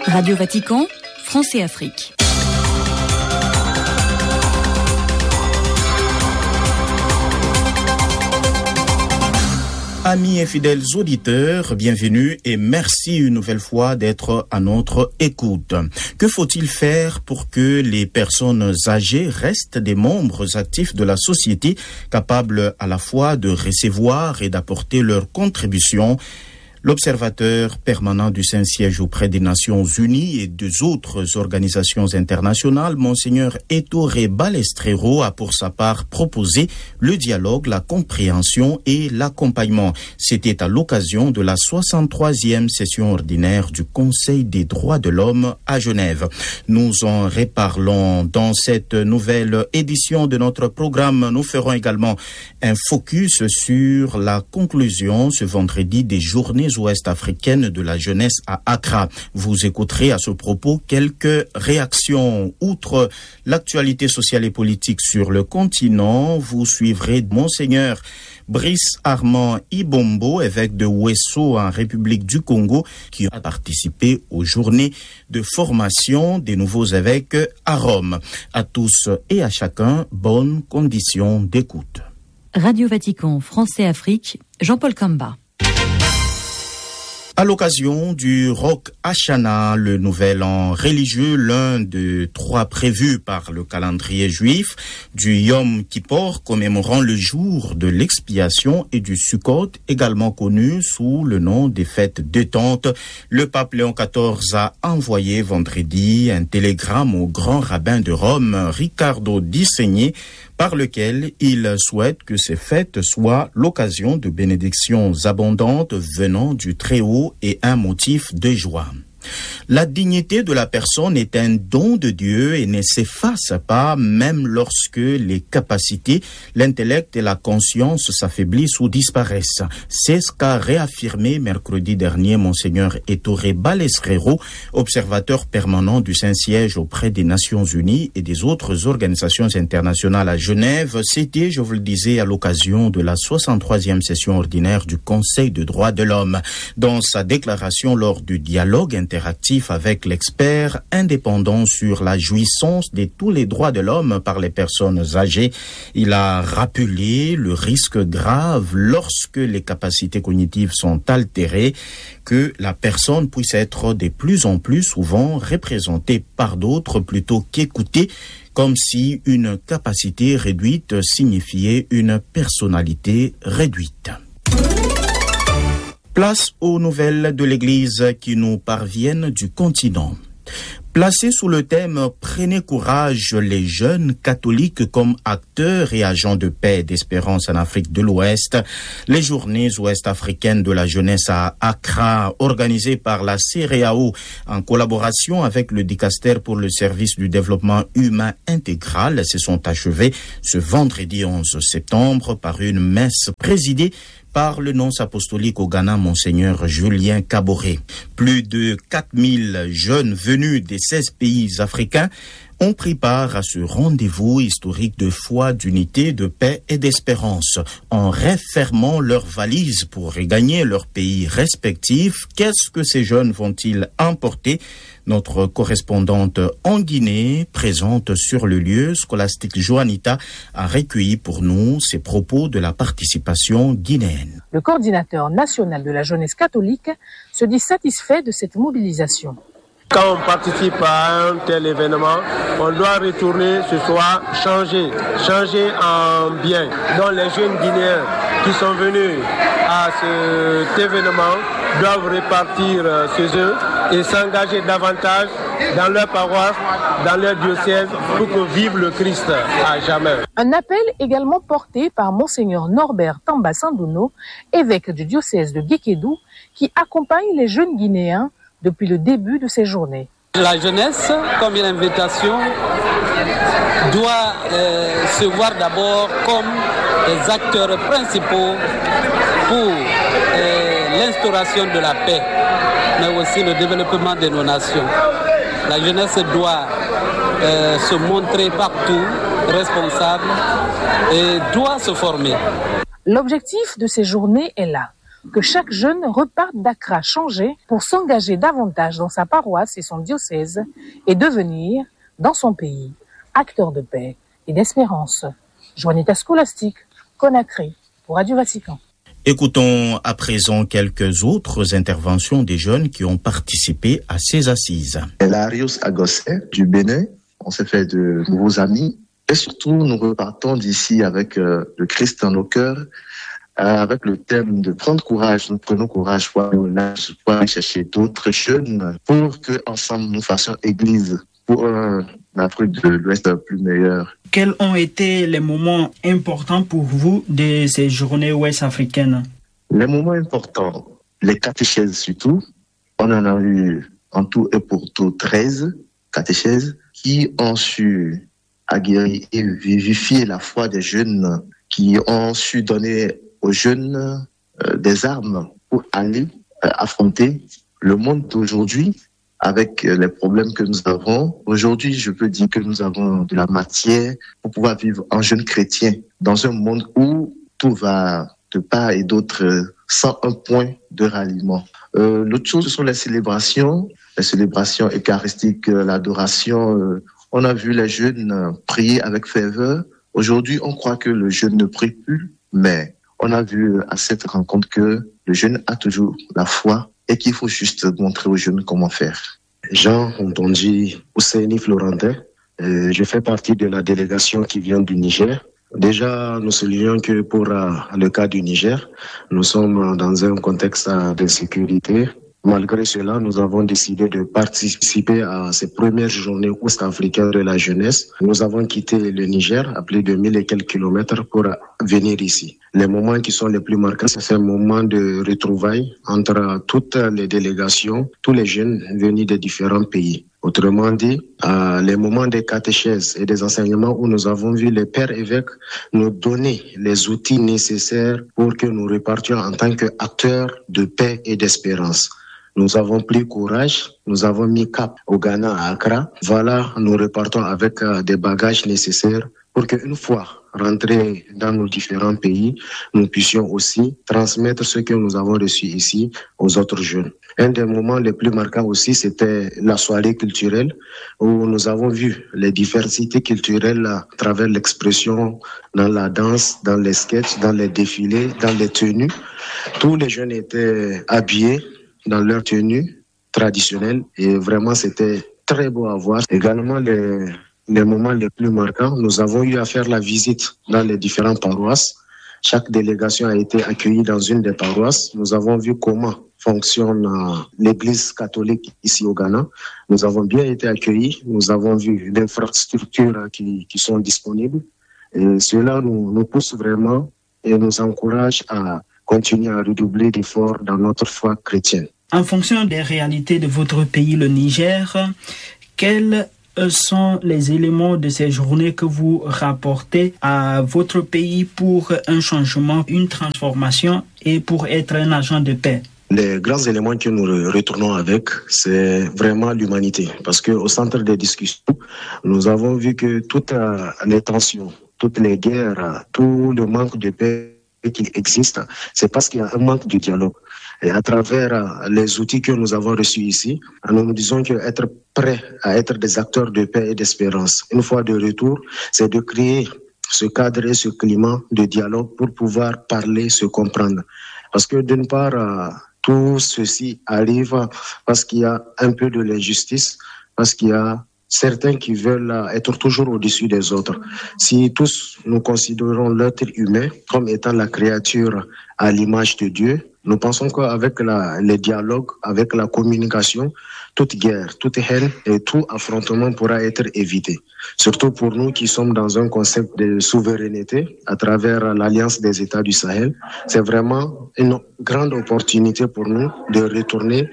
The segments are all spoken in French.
Radio Vatican, France et Afrique. Amis et fidèles auditeurs, bienvenue et merci une nouvelle fois d'être à notre écoute. Que faut-il faire pour que les personnes âgées restent des membres actifs de la société, capables à la fois de recevoir et d'apporter leur contribution ? L'observateur permanent du Saint-Siège auprès des Nations Unies et des autres organisations internationales, Monseigneur Ettore Balestrero, a pour sa part proposé le dialogue, la compréhension et l'accompagnement. C'était à l'occasion de la 63e session ordinaire du Conseil des droits de l'homme à Genève. Nous en reparlons dans cette nouvelle édition de notre programme. Nous ferons également un focus sur la conclusion ce vendredi des journées ouest-africaine de la jeunesse à Accra. Vous écouterez à ce propos quelques réactions. Outre l'actualité sociale et politique sur le continent, vous suivrez Monseigneur Brice Armand Ibombo, évêque de Ouesso en République du Congo, qui a participé aux journées de formation des nouveaux évêques à Rome. À tous et à chacun, bonnes conditions d'écoute. Radio Vatican, France et Afrique, Jean-Paul Kamba. À l'occasion du Rosh Hashanah, le nouvel an religieux, l'un de 3 prévus par le calendrier juif, du Yom Kippur commémorant le jour de l'expiation et du Sukkot, également connu sous le nom des fêtes détente, le pape Léon XIV a envoyé vendredi un télégramme au grand rabbin de Rome, Riccardo Di Segni, par lequel il souhaite que ces fêtes soient l'occasion de bénédictions abondantes venant du Très-Haut et un motif de joie. La dignité de la personne est un don de Dieu et ne s'efface pas même lorsque les capacités, l'intellect et la conscience s'affaiblissent ou disparaissent. C'est ce qu'a réaffirmé mercredi dernier Monseigneur Ettore Balestrero, observateur permanent du Saint-Siège auprès des Nations Unies et des autres organisations internationales à Genève. C'était, je vous le disais, à l'occasion de la 63e session ordinaire du Conseil des droits de l'homme. Dans sa déclaration lors du dialogue interactif avec l'expert indépendant sur la jouissance de tous les droits de l'homme par les personnes âgées, il a rappelé le risque grave lorsque les capacités cognitives sont altérées, que la personne puisse être de plus en plus souvent représentée par d'autres plutôt qu'écoutée, comme si une capacité réduite signifiait une personnalité réduite. Place aux nouvelles de l'Église qui nous parviennent du continent. Placé sous le thème « Prenez courage, les jeunes catholiques comme acteurs et agents de paix et d'espérance en Afrique de l'Ouest », les journées ouest-africaines de la jeunesse à Accra, organisées par la CEREAO en collaboration avec le Dicaster pour le service du développement humain intégral, se sont achevées ce vendredi 11 septembre par une messe présidée par le nonce apostolique au Ghana, Monseigneur Julien Kaboré. Plus de 4000 jeunes venus des 16 pays africains ont pris part à ce rendez-vous historique de foi, d'unité, de paix et d'espérance. En refermant leurs valises pour regagner leur pays respectif, qu'est-ce que ces jeunes vont-ils emporter ? Notre correspondante en Guinée, présente sur le lieu, Scholastique Joanita, a recueilli pour nous ses propos de la participation guinéenne. Le coordinateur national de la jeunesse catholique se dit satisfait de cette mobilisation. Quand on participe à un tel événement, on doit retourner ce soir, changer en bien. Donc les jeunes Guinéens qui sont venus à cet événement doivent repartir chez eux et s'engager davantage dans leur paroisse, dans leur diocèse, pour que vive le Christ à jamais. Un appel également porté par Monseigneur Norbert Tamba Sandouno, évêque du diocèse de Guékédou, qui accompagne les jeunes Guinéens depuis le début de ces journées. La jeunesse, comme une invitation, doit se voir d'abord comme les acteurs principaux pour l'instauration de la paix, mais aussi le développement de nos nations. La jeunesse doit se montrer partout responsable et doit se former. L'objectif de ces journées est là, que chaque jeune reparte d'Accra changé pour s'engager davantage dans sa paroisse et son diocèse et devenir, dans son pays, acteur de paix et d'espérance. Juanita Scolastique, Conakry, pour Radio Vatican. Écoutons à présent quelques autres interventions des jeunes qui ont participé à ces assises. Larios Agosset du Bénin, on s'est fait de nouveaux amis et surtout nous repartons d'ici avec le Christ dans nos cœurs, avec le thème de prendre courage. Nous prenons courage pour aller chercher d'autres jeunes pour que ensemble nous fassions église pour l'Afrique de l'Ouest plus meilleure. Quels ont été les moments importants pour vous de ces journées ouest africaines? Les moments importants, les catéchèses surtout. On en a eu en tout et pour tout 13 catéchèses qui ont su aguerrir et vivifier la foi des jeunes, qui ont su donner aux jeunes des armes pour aller affronter le monde d'aujourd'hui. Avec les problèmes que nous avons, aujourd'hui, je peux dire que nous avons de la matière pour pouvoir vivre en jeune chrétien dans un monde où tout va de part et d'autre sans un point de ralliement. L'autre chose, ce sont les célébrations eucharistiques, l'adoration. On a vu les jeunes prier avec ferveur. Aujourd'hui, on croit que le jeune ne prie plus, mais on a vu à cette rencontre que le jeune a toujours la foi et qu'il faut juste montrer aux jeunes comment faire. Jean Ontonji Ousseini Florentin, je fais partie de la délégation qui vient du Niger. Déjà, nous soulignons que pour le cas du Niger, nous sommes dans un contexte d'insécurité. Malgré cela, nous avons décidé de participer à ces premières journées ouest-africaines de la jeunesse. Nous avons quitté le Niger à plus de 1000 et quelques kilomètres pour venir ici. Les moments qui sont les plus marquants, c'est un moment de retrouvailles entre toutes les délégations, tous les jeunes venus des différents pays. Autrement dit, les moments des catéchèses et des enseignements où nous avons vu les pères évêques nous donner les outils nécessaires pour que nous repartions en tant qu'acteurs de paix et d'espérance. Nous avons pris courage, nous avons mis cap au Ghana, à Accra. Voilà, nous repartons avec des bagages nécessaires pour qu'une fois rentrés dans nos différents pays, nous puissions aussi transmettre ce que nous avons reçu ici aux autres jeunes. Un des moments les plus marquants aussi, c'était la soirée culturelle où nous avons vu les diversités culturelles à travers l'expression dans la danse, dans les sketchs, dans les défilés, dans les tenues. Tous les jeunes étaient habillés dans leur tenue traditionnelle et vraiment c'était très beau à voir. Également les moments les plus marquants, nous avons eu à faire la visite dans les différentes paroisses. Chaque délégation a été accueillie dans une des paroisses. Nous avons vu comment fonctionne l'église catholique ici au Ghana. Nous avons bien été accueillis. Nous avons vu les infrastructures qui sont disponibles. Et cela nous pousse vraiment et nous encourage à continuer à redoubler d'efforts dans notre foi chrétienne. En fonction des réalités de votre pays, le Niger, quels sont les éléments de ces journées que vous rapportez à votre pays pour un changement, une transformation et pour être un agent de paix? Les grands éléments que nous retournons avec, c'est vraiment l'humanité. Parce qu'au centre des discussions, nous avons vu que toutes les tensions, toutes les guerres, tout le manque de paix qui existe, c'est parce qu'il y a un manque de dialogue. Et à travers les outils que nous avons reçus ici, nous nous disons qu'être prêt à être des acteurs de paix et d'espérance, une fois de retour, c'est de créer ce cadre et ce climat de dialogue pour pouvoir parler, se comprendre. Parce que d'une part, tout ceci arrive parce qu'il y a un peu de l'injustice, parce qu'il y a certains qui veulent être toujours au-dessus des autres. Si tous nous considérons l'être humain comme étant la créature à l'image de Dieu, nous pensons qu'avec le dialogue, avec la communication, toute guerre, toute haine et tout affrontement pourra être évité. Surtout pour nous qui sommes dans un concept de souveraineté à travers l'Alliance des États du Sahel. C'est vraiment une grande opportunité pour nous de retourner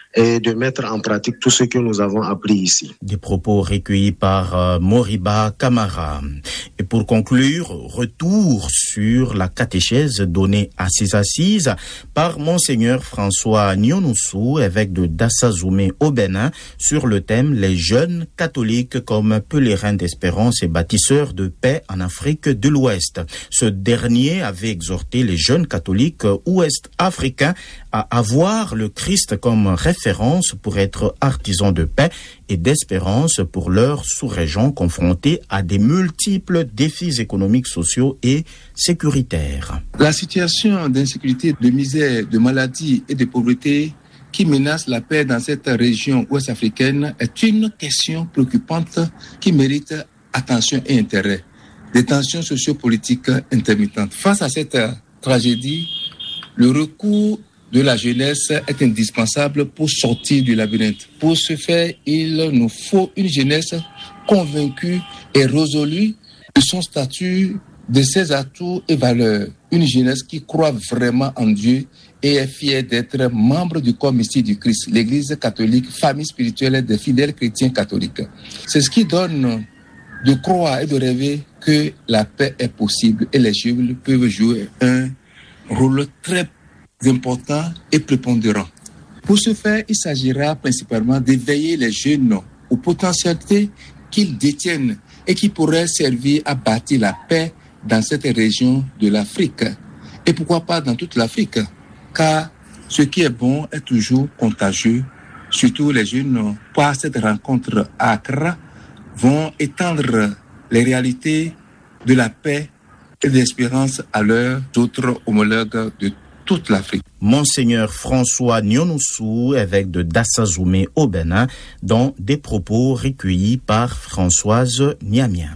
et de mettre en pratique tout ce que nous avons appris ici. Des propos recueillis par Moriba Camara. Et pour conclure, retour sur la catéchèse donnée à ces assises par Monseigneur François Nyonoussou, évêque de Dassazoumé au Bénin, sur le thème « Les jeunes catholiques comme pèlerins d'espérance et bâtisseurs de paix en Afrique de l'Ouest ». Ce dernier avait exhorté les jeunes catholiques ouest-africains à avoir le Christ comme référence pour être artisans de paix et d'espérance pour leur sous-région confrontée à des multiples défis économiques, sociaux et sécuritaires. La situation d'insécurité, de misère, de maladie et de pauvreté qui menace la paix dans cette région ouest-africaine est une question préoccupante qui mérite attention et intérêt. Des tensions sociopolitiques intermittentes. Face à cette tragédie, le recours de la jeunesse est indispensable pour sortir du labyrinthe. Pour ce faire, il nous faut une jeunesse convaincue et résolue de son statut, de ses atouts et valeurs. Une jeunesse qui croit vraiment en Dieu et est fière d'être membre du corps mystique du Christ, l'Église catholique, famille spirituelle des fidèles chrétiens catholiques. C'est ce qui donne de croire et de rêver que la paix est possible et les jeunes peuvent jouer un rôle très important et prépondérant. Pour ce faire, il s'agira principalement d'éveiller les jeunes aux potentialités qu'ils détiennent et qui pourraient servir à bâtir la paix dans cette région de l'Afrique. Et pourquoi pas dans toute l'Afrique, car ce qui est bon est toujours contagieux. Surtout les jeunes, par cette rencontre à Accra, vont étendre les réalités de la paix et de l'espérance à leurs autres homologues de toute l'Afrique. Monseigneur François Nyonoussou, évêque de Dassazoumé au Bénin, dans des propos recueillis par Françoise Niamiam.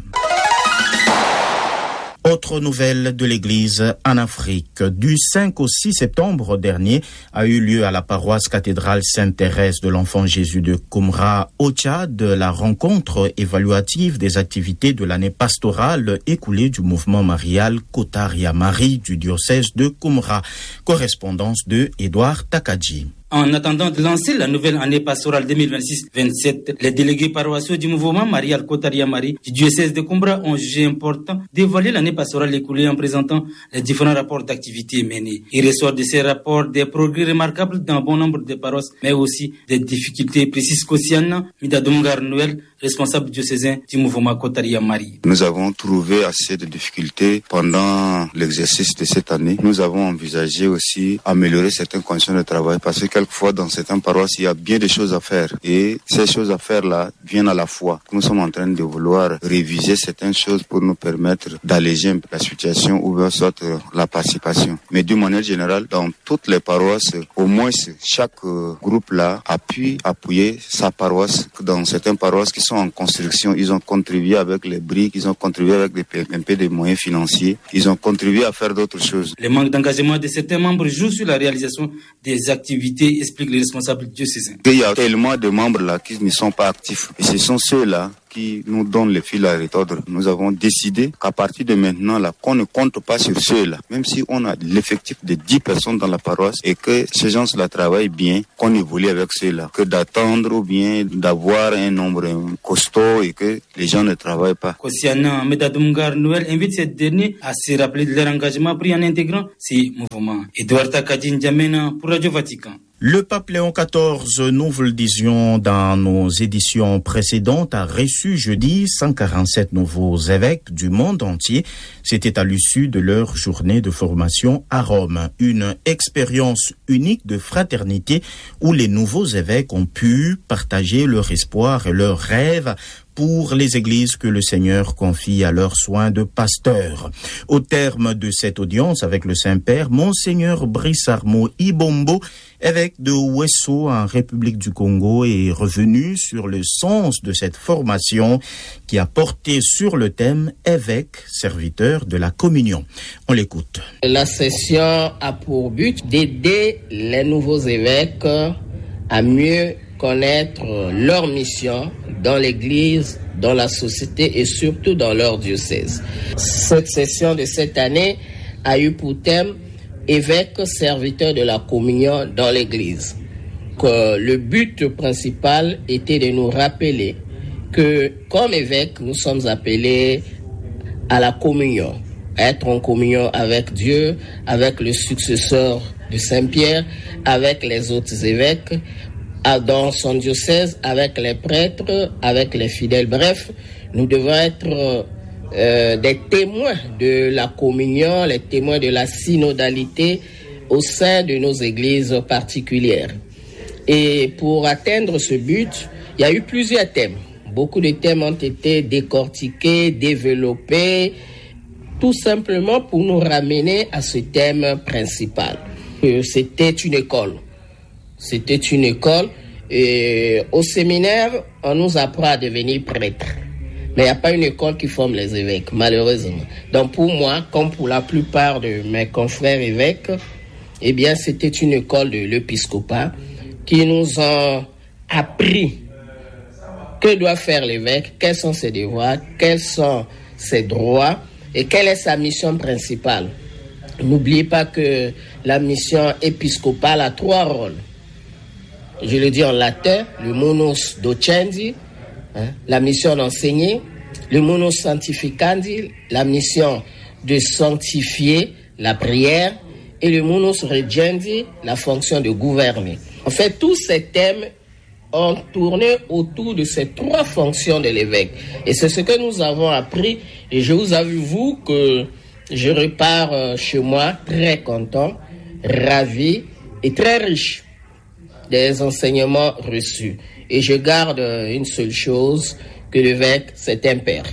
Autre nouvelle de l'Église en Afrique. Du 5 au 6 septembre dernier a eu lieu à la paroisse cathédrale Sainte-Thérèse de l'Enfant Jésus de Koumra au Tchad la rencontre évaluative des activités de l'année pastorale écoulée du mouvement marial Kotaria Marie du diocèse de Koumra. Correspondance de Édouard Takadji. En attendant de lancer la nouvelle année pastorale 2026-27, les délégués paroissiaux du mouvement marial Kotaria Marie du diocèse de Koumra ont jugé important d'évaluer l'année pastorale écoulée en présentant les différents rapports d'activité menées. Il ressort de ces rapports des progrès remarquables dans bon nombre de paroisses, mais aussi des difficultés précises qu'Ossiana Midadumgar Noël, responsable diocésain du mouvement Kotaria Marie. Nous avons trouvé assez de difficultés pendant l'exercice de cette année. Nous avons envisagé aussi améliorer certaines conditions de travail parce que quelquefois dans certaines paroisses, il y a bien des choses à faire. Et ces choses à faire-là viennent à la fois. Nous sommes en train de vouloir réviser certaines choses pour nous permettre d'alléger un peu la situation ou bien soit la participation. Mais d'une manière générale, dans toutes les paroisses, au moins chaque groupe-là a pu appuyer sa paroisse. Dans certaines paroisses qui sont en construction, ils ont contribué avec les briques, ils ont contribué avec un peu de moyens financiers, ils ont contribué à faire d'autres choses. Le manque d'engagement de certains membres joue sur la réalisation des activités, expliquent les responsables diocésains. Il y a tellement de membres là qui ne sont pas actifs. Et ce sont ceux-là qui nous donnent le fil à retordre. Nous avons décidé qu'à partir de maintenant, là, qu'on ne compte pas sur ceux-là. Même si on a l'effectif de 10 personnes dans la paroisse et que ces gens-là travaillent bien, qu'on évolue avec ceux-là. Que d'attendre ou bien d'avoir un nombre costaud et que les gens ne travaillent pas. Ossiana Midadumgar Noël invite ces derniers à se rappeler de leur engagement pris en intégrant ces mouvements. Edouard Takadji N'Djamena pour Radio Vatican. Le pape Léon XIV, nous vous le disions dans nos éditions précédentes, a reçu jeudi 147 nouveaux évêques du monde entier. C'était à l'issue de leur journée de formation à Rome. Une expérience unique de fraternité où les nouveaux évêques ont pu partager leur espoir et leurs rêves pour les églises que le Seigneur confie à leurs soins de pasteurs. Au terme de cette audience avec le Saint-Père, Monseigneur Brice Armo Ibombo, évêque de Ouesso en République du Congo, est revenu sur le sens de cette formation qui a porté sur le thème évêque, serviteur de la communion. On l'écoute. La session a pour but d'aider les nouveaux évêques à mieux connaître leur mission dans l'Église, dans la société et surtout dans leur diocèse. Cette session de cette année a eu pour thème « Évêque, serviteur de la communion dans l'Église ». le but principal était de nous rappeler que, comme évêques, nous sommes appelés à la communion, à être en communion avec Dieu, avec le successeur de Saint-Pierre, avec les autres évêques, dans son diocèse, avec les prêtres, avec les fidèles. Bref, nous devons être des témoins de la communion, les témoins de la synodalité au sein de nos églises particulières. Et pour atteindre ce but, il y a eu plusieurs thèmes. Beaucoup de thèmes ont été décortiqués, développés, tout simplement pour nous ramener à ce thème principal. C'était une école. C'était une école. Et au séminaire, on nous apprend à devenir prêtre. Mais il n'y a pas une école qui forme les évêques, malheureusement. Donc pour moi, comme pour la plupart de mes confrères évêques, eh bien, c'était une école de l'épiscopat qui nous a appris que doit faire l'évêque, quels sont ses devoirs, quels sont ses droits et quelle est sa mission principale. N'oubliez pas que la mission épiscopale a 3 rôles. Je le dis en latin, le munus docendi, la mission d'enseigner, le munus sanctificandi, la mission de sanctifier la prière, et le munus regendi, la fonction de gouverner. En fait, tous ces thèmes ont tourné autour de ces 3 fonctions de l'évêque. Et c'est ce que nous avons appris. Et je vous avoue que je repars chez moi très content, ravi et très riche des enseignements reçus. Et je garde une seule chose, que l'évêque, c'est un père.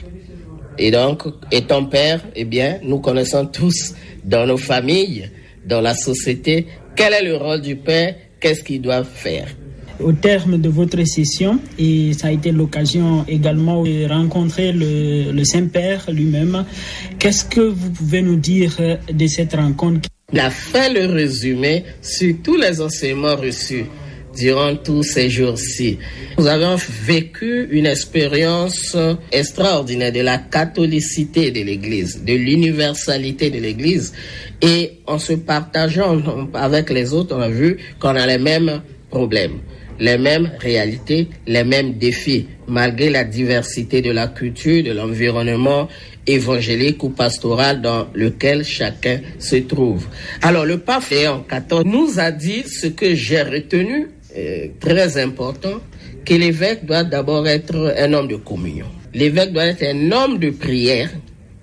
Et donc, étant père, eh bien, nous connaissons tous dans nos familles, dans la société, quel est le rôle du père, qu'est-ce qu'il doit faire. Au terme de votre session, et ça a été l'occasion également de rencontrer le Saint-Père lui-même, qu'est-ce que vous pouvez nous dire de cette rencontre? La fin, le résumé sur tous les enseignements reçus durant tous ces jours-ci. Nous avons vécu une expérience extraordinaire de la catholicité de l'Église, de l'universalité de l'Église. Et en se partageant avec les autres, on a vu qu'on a les mêmes problèmes, les mêmes réalités, les mêmes défis, malgré la diversité de la culture, de l'environnement évangélique ou pastoral dans lequel chacun se trouve. Alors, le pape Léon XIV nous a dit ce que j'ai retenu, très important, que l'évêque doit d'abord être un homme de communion. L'évêque doit être un homme de prière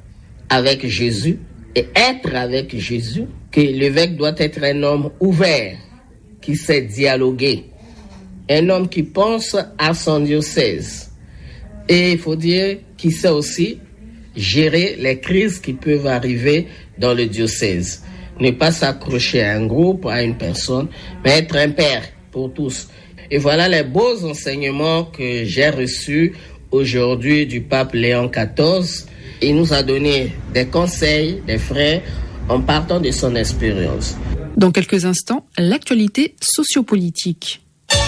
avec Jésus et être avec Jésus, que l'évêque doit être un homme ouvert, qui sait dialoguer, un homme qui pense à son diocèse. Et il faut dire qu'il sait aussi gérer les crises qui peuvent arriver dans le diocèse. Ne pas s'accrocher à un groupe, à une personne, mais être un père pour tous. Et voilà les beaux enseignements que j'ai reçus aujourd'hui du pape Léon XIV. Il nous a donné des conseils, des frères, en partant de son expérience. Dans quelques instants, l'actualité sociopolitique.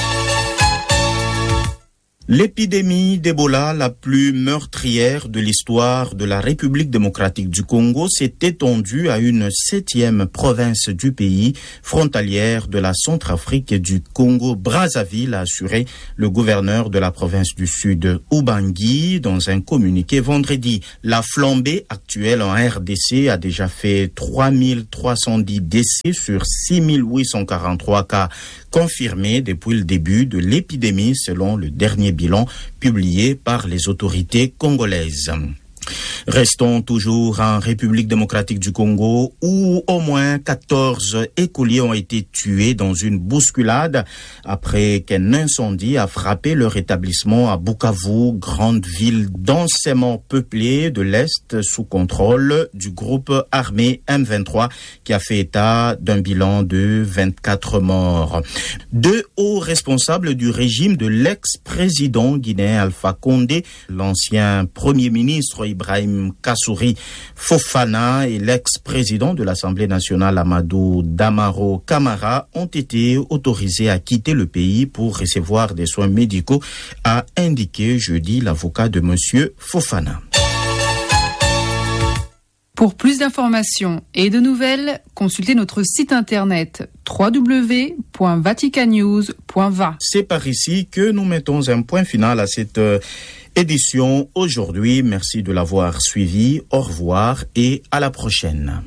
L'épidémie d'Ebola la plus meurtrière de l'histoire de la République démocratique du Congo s'est étendue à une 7e province du pays, frontalière de la Centrafrique et du Congo-Brazzaville, a assuré le gouverneur de la province du Sud, Ubangui, dans un communiqué vendredi. La flambée actuelle en RDC a déjà fait 3310 décès sur 6843 cas confirmés depuis le début de l'épidémie, selon le dernier bilan publié par les autorités congolaises. Restons toujours en République démocratique du Congo, où au moins 14 écoliers ont été tués dans une bousculade après qu'un incendie a frappé leur établissement à Bukavu, grande ville densément peuplée de l'Est sous contrôle du groupe armé M23, qui a fait état d'un bilan de 24 morts. 2 hauts responsables du régime de l'ex-président guinéen Alpha Condé, l'ancien premier ministre Ibrahim Kassouri Fofana et l'ex-président de l'Assemblée nationale Amadou Damaro Camara ont été autorisés à quitter le pays pour recevoir des soins médicaux, a indiqué jeudi l'avocat de monsieur Fofana. Pour plus d'informations et de nouvelles, consultez notre site internet www.vaticannews.va. C'est par ici que nous mettons un point final à cette édition aujourd'hui. Merci de l'avoir suivi. Au revoir et à la prochaine.